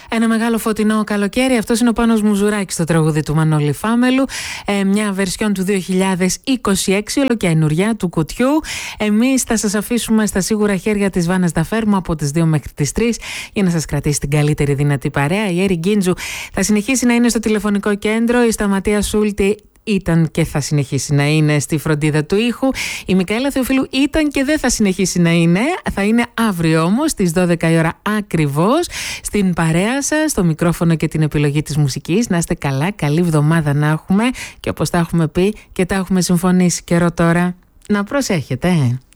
Ένα μεγάλο φωτεινό καλοκαίρι. Αυτός είναι ο Πάνος Μουζουράκης στο τραγούδι του Μανώλη Φάμελου. Μια βερσιόν του 2026, ολοκαινουριά του κουτιού. Εμείς θα σας αφήσουμε στα σίγουρα χέρια της Βάνας Δαφέρμου από τις 2 μέχρι τις 3 για να σας κρατήσει την καλύτερη δυνατή παρέα. Η Έρη Γκίντζου θα συνεχίσει να είναι στο τηλεφωνικό κέντρο. Η Σταματία Σούλτη ήταν και θα συνεχίσει να είναι στη φροντίδα του ήχου. Η Μικαέλα Θεοφίλου ήταν και δεν θα συνεχίσει να είναι. Θα είναι αύριο όμως στις 12 η ώρα ακριβώς στην παρέα σας, στο μικρόφωνο και την επιλογή της μουσικής. Να είστε καλά, καλή εβδομάδα να έχουμε και όπως τα έχουμε πει και τα έχουμε συμφωνήσει καιρό τώρα, να προσέχετε.